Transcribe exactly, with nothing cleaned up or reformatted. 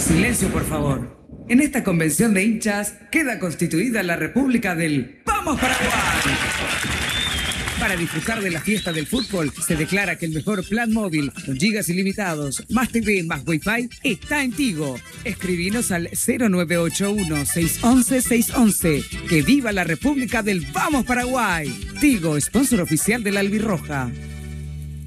Silencio, por favor. En esta convención de hinchas queda constituida la República del ¡Vamos Paraguay! Para disfrutar de la fiesta del fútbol, se declara que el mejor plan móvil, con gigas ilimitados, más T V, más Wi-Fi, está en Tigo. Escribinos al cero nueve ocho uno, seis uno uno, seis uno uno. ¡Que viva la República del Vamos Paraguay! Tigo, sponsor oficial de la Albirroja.